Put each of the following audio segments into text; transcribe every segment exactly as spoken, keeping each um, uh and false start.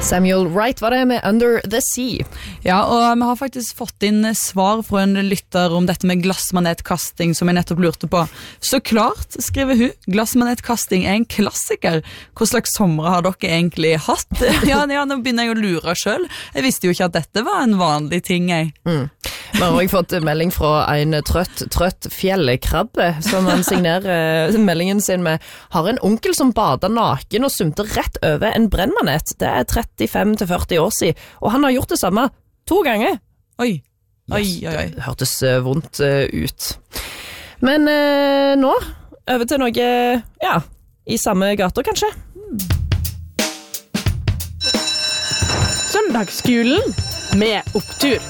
Samuel Wright var det med Under the Sea. Ja, og vi har faktisk fått inn svar fra en lytter om dette med glassmanetkasting, som jeg nettopp lurte på. Så klart, skriver hun, glassmanetkasting er en klassiker. Hva slags somre har dere egentlig hatt? Ja, ja, nå begynner jeg å lure selv. Jeg visste jo ikke at dette var en vanlig ting, jeg. Mm. Vi har også fått melding fra en trøtt, trøtt fjellkrabbe, som han signerer meldingen sin med: har en onkel som bader naken og sumte rett over en brennmanet. Det er trettifem til førti år siden, og han har gjort det samme to ganger. Oi, oi, Yes, oi, oi. det hørtes uh, vondt uh, ut. Men uh, nå, over til noe, ja, i samme gater kanskje. Søndagsskolen med opptur.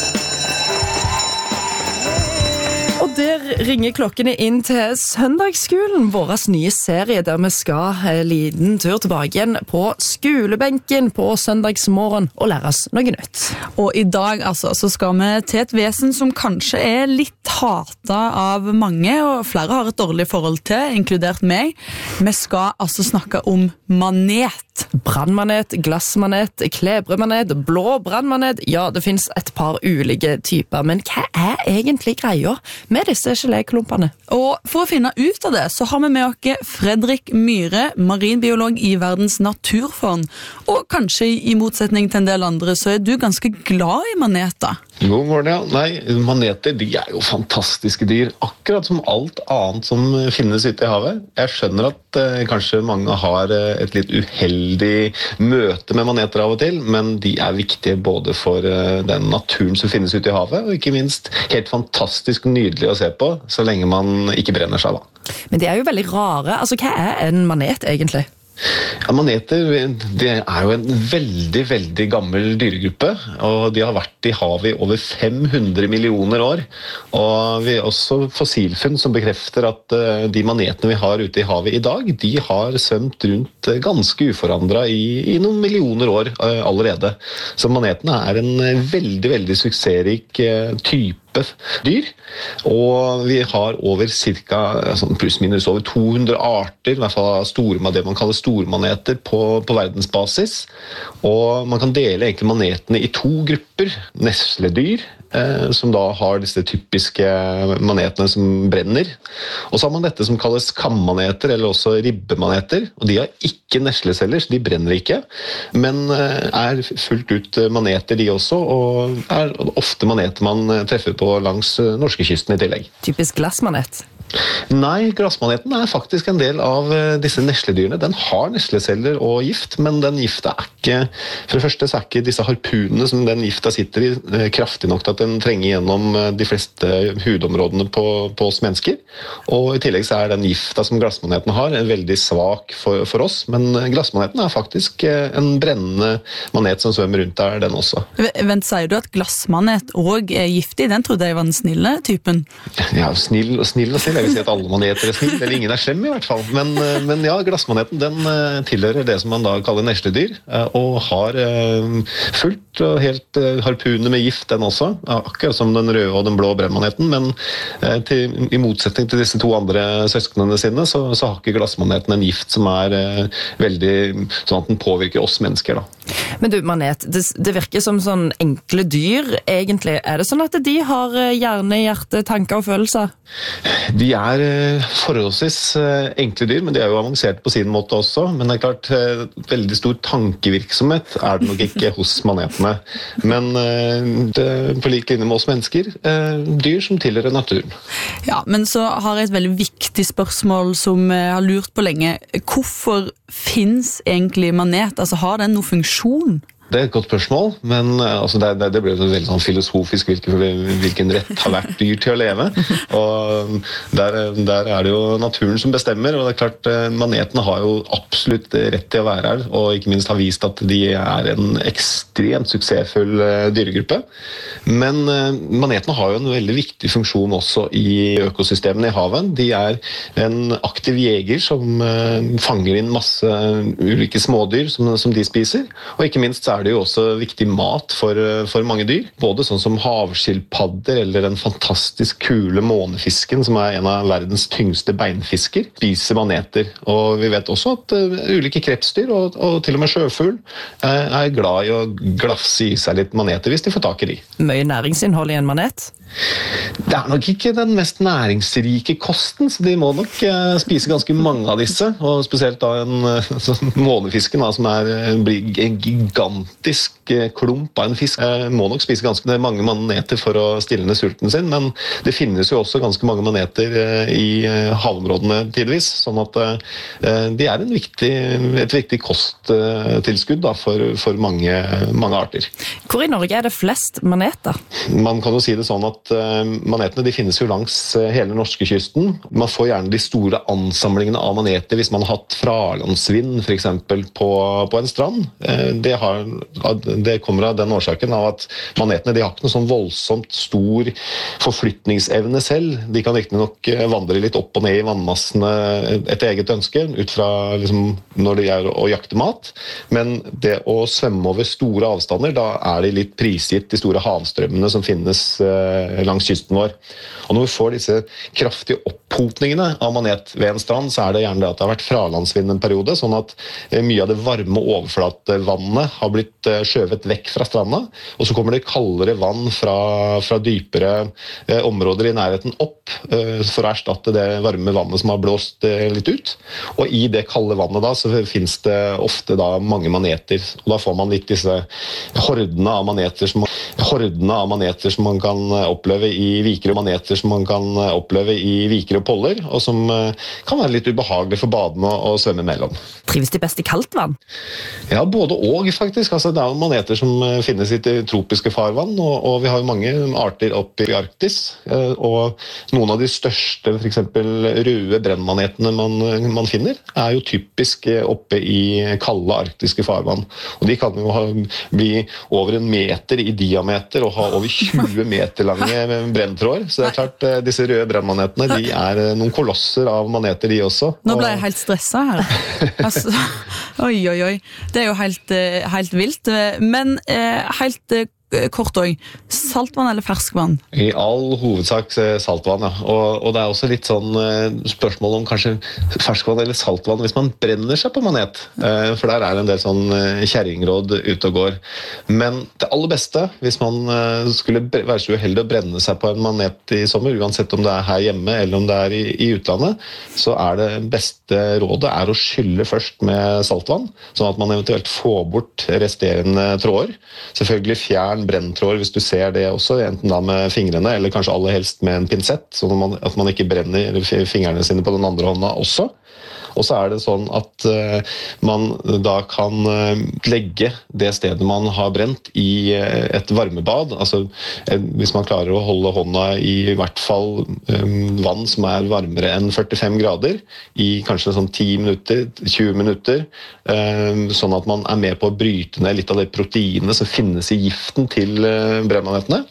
Og der ringer klokkene inn til Søndagsskolen, våres nye serie der vi skal en liten tur tilbake igjen på skolebenken på søndagsmorgen og lære oss noe nytt. Og i dag altså, så skal vi til et vesen som kanskje er litt hatet av mange, og flere har et dårlig forhold til, inkludert meg. Vi skal altså snakke om manet. Brannmanet, glassmanet, klebremanet, blå brannmanet. Ja, det finnes et par ulike typer, men hva er egentlig greia med disse geléklumpene? Og for å finne ut av det, så har vi med oss Fredrik Myhre, marinbiolog i Verdens naturfond. Og kanskje i motsetning til en del andre, så er du ganske glad i maneter. God morgen, ja. Nei, maneter, de er jo fantastiske dyr, akkurat som alt annet som finnes ute i havet. Jeg skjønner at eh, kanskje mange har eh, et litt uheldig møte med maneter av og til, men de er viktige både for eh, den naturen som finnes ute i havet, og ikke minst helt fantastisk nydelig å se på, så lenge man ikke brenner seg da. Men de er jo veldig rare. Altså, hva er en manet egentlig? Ja, maneter, det er jo en veldig, veldig gammel dyregruppe, og de har vært i havet i over fem hundre millioner år. Og vi har også fossilfunn som bekrefter at de manetene vi har ute i havet i dag, de har svømt rundt ganske uforandret i, i noen millioner år allerede. Så manetene er en veldig, veldig suksessrik type dyr, og vi har over cirka pluss-minus over to hundre arter, i hvert fall store, det man kaller stormaneter på, på verdensbasis, og man kan dele egentlig manetene i to grupper: nesledyr, eh, som da har disse typiske manetene som brenner, og så har man dette som kalles kammaneter, eller også ribbemaneter, og de har ikke nesleceller, så de brenner ikke, men eh, er fullt ut maneter de også, og er ofte maneter man treffer på langs norskekysten i tillegg. Typisk glassmanet. Nei, glassmaneten er faktisk en del av disse nesledyrene. Den har nesleceller og gift, men den gifta er ikke, for det første så er ikke disse harpunene som den gifta sitter i, kraftig nok til at den trenger gjennom de fleste hudområdene på, på oss mennesker. Og i tillegg så er den gifta som glassmaneten har veldig svak for, for oss, men glassmaneten er faktisk en brennende manet som svømmer rundt der, den også. Vent, sier du at glassmanet også er giftig? Den trodde jeg var den snille typen. Ja, snill og snill og snill. Jeg vil si at alle maneter er snill, eller ingen er slem i hvert fall. Men, men ja, glassmaneten den tilhører det som man da kaller nesledyr, og har fullt og helt harpuner med gift den også, akkurat som den røde og den blå brennmaneten, men til, i motsetning til disse to andre søsknene sine, så, så har ikke glassmaneten en gift som er veldig, sånn at den påvirker oss mennesker da. Men du, manet, det, det virker som sånn enkle dyr, egentlig. Er det sånn at de har hjerne, hjerte, tanker og følelser? De er forholdsvis enkle dyr, men de er jo avansert på sin måte også. Men det er klart, veldig stor tankevirksomhet er det nok ikke hos manetene. Men det, på like linje med oss mennesker, dyr som tilhører naturen. Ja, men så har jeg et veldig viktig spørsmål som jeg har lurt på lenge. Hvorfor finnes egentlig manet? Altså, har den noen funksjon? Det er et godt spørsmål, men altså, det, det, det ble jo veldig sånn filosofisk hvilken, hvilken rett har vært dyr til å leve. Og der, der er det jo naturen som bestemmer, og det er klart manetene har jo absolutt rett til å være her, og ikke minst har vist at de er en ekstremt suksessfull dyregruppe. Men manetene har jo en veldig viktig funksjon også i økosystemene i havet. De er en aktiv jeger som fanger inn masse ulike smådyr som, som de spiser, og ikke minst så er er det jo også viktig mat for, for mange dyr. Både sånn som havskilpadder eller den fantastisk kule månefisken, som er en av verdens tyngste beinfisker, spiser maneter. Og vi vet også at uh, ulike krepsdyr og, og til og med sjøfugl uh, er glad i å glafse i seg litt maneter hvis de får tak i de. Mye næringsinnhold i en manet? Det er nok ikke den mest næringsrike kosten, så de må nok uh, spise ganske mange av disse, og spesielt da en uh, månefisken da, som er, blir en gigantisk uh, klump av en fisk, uh, må nok spise ganske mange maneter for å stille ned sulten sin, men det finnes jo også ganske mange maneter uh, i uh, havområdene tidvis, sånn at uh, de er en viktig, et viktig kosttilskudd da, for, for mange, mange arter. Hvor i Norge er det flest maneter? Man kan jo si det sånn at manetene de finnes jo langs hele norskekysten. Man får gjerne de store ansamlingene av maneter hvis man har hatt fralandsvind for eksempel på, på en strand. Det, har, det kommer av den årsaken av at manetene de har ikke noe sånn voldsomt stor forflytningsevne selv. De kan ikke nok vandre litt opp og ned i vannmassene etter eget ønske, ut fra liksom, når det er å jakte mat. Men det å svømme over store avstander, da er de litt prisgitt de store havstrømmene som finnes langs kysten vår. Og når vi får disse kraftige opphopningene av manet ved en strand, så er det gjerne det at det har vært fralandsvind en periode, sånn at mye av det varme overflatevannet har blitt skjøvet vekk fra stranda, og så kommer det kaldere vann fra, fra dypere eh, områder i nærheten opp eh, for å erstatte det varme vannet som har blåst eh, litt ut. Og i det kalde vannet da, så finnes det ofte da mange maneter, og da får man litt disse hordene av maneter som, hordene av maneter som man kan oppleve i viker og maneter som man kan oppleve i viker og poller, og som kan være litt ubehagelig for badene å svømme mellom. Trives de best i kaldt vann? Ja, både og faktisk. Altså, det er jo maneter som finnes i tropiske farvann, og, og vi har jo mange arter oppe i Arktis, og noen av de største, for eksempel røde brennmanetene man, man finner, er jo typisk oppe i kalde arktiske farvann. Og de kan jo ha, bli over en meter i diameter og ha over tjue meter lange brenntråder. Så det er klart, disse røde brennmanetene, de er noen kolosser av maneter de også. Nå ble jeg helt stresset her. Altså, oi, oi, oi. Det er jo helt, helt vilt. Men helt kort også, saltvann eller ferskvann? I all hovedsak saltvann, ja. Og, og det er også litt sånn spørsmål om kanskje ferskvann eller saltvann hvis man brenner seg på manet. For der er en del sånn kjerringråd ute og går. Men det aller beste, hvis man skulle være så uheldig å brenne seg på en manet i sommer, uansett om det er her hjemme eller om det er i, i utlandet, så er det beste rådet er å skylle først med saltvann, sånn at man eventuelt får bort resterende tråder. Selvfølgelig fjern brenntråder hvis du ser det også, enten da med fingrene eller kanskje aller helst med en pinsett, sånn at man, at man ikke brenner fingrene sine på den andre hånda også. Og så er det sånn at uh, man da kan uh, legge det stedet man har brent i uh, et varmebad. Altså uh, hvis man klarer å holde hånda i i hvert fall um, vann som er varmere enn førtifem grader i kanskje sånn ti minutter, tjue minutter, uh, sånn at man er med på å bryte ned litt av det proteinet som finnes i giften til uh, brennmanetene.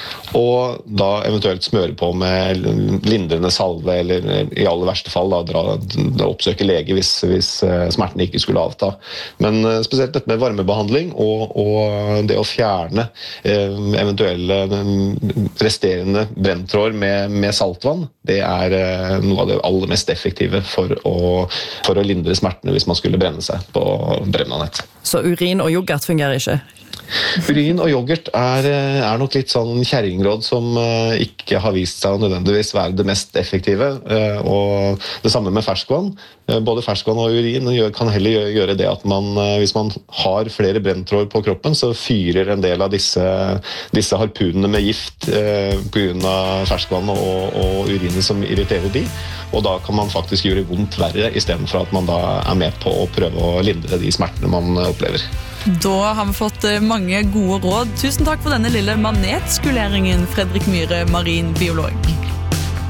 Og da eventuelt smøre på med lindrende salve, eller i aller verste fall da, dra, da oppsøke lege hvis, hvis smerten ikke skulle avta. Men spesielt dette med varmebehandling og, og det å fjerne eh, eventuelle resterende brenntråder med, med saltvann, det er eh, noe av det aller mest effektive for å, for å lindre smertene hvis man skulle brenne seg på brennmanet. Så urin og yoghurt fungerer ikke? Urin og yoghurt er, er nok litt sånn kjerringråd som uh, ikke har vist seg å nødvendigvis være det mest effektive. Uh, og det samme med ferskvann. Uh, både ferskvann og urin gjør, kan heller gjøre, gjøre det at man, uh, hvis man har flere brenntråder på kroppen, så fyrer en del av disse, disse harpunene med gift uh, på grunn av ferskvann og, og urinet som irriterer de. Og da kan man faktisk gjøre vondt verre, i stedet for at man da er med på å prøve å lindre de smertene man opplever. Da har vi fått mange gode råd. Tusen takk for denne lille manetskuleringen, Fredrik Myhre, marin biolog.